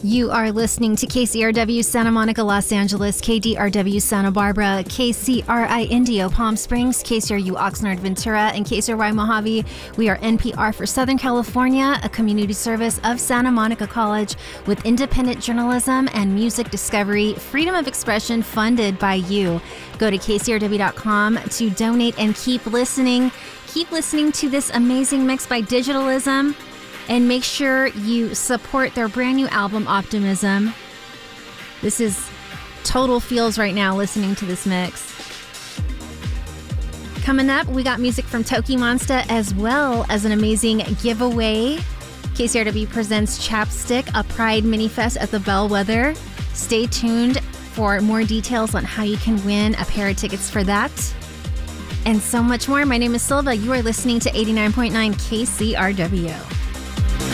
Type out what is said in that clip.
You are listening to KCRW Santa Monica, Los Angeles, KDRW Santa Barbara, KCRI Indio, Palm Springs, KCRU Oxnard, Ventura, and KCRY Mojave. We are NPR for Southern California, a community service of Santa Monica College with independent journalism and music discovery, freedom of expression funded by you. Go to kcrw.com to donate and keep listening. Keep listening to this amazing mix by Digitalism. And make sure you support their brand new album, Optimism. This is total feels right now listening to this mix. Coming up, we got music from Toki Monsta as well as an amazing giveaway. KCRW presents Chapstick, a Pride mini fest at the Bellwether. Stay tuned for more details on how you can win a pair of tickets for that. And so much more. My name is Silva. You are listening to 89.9 KCRW.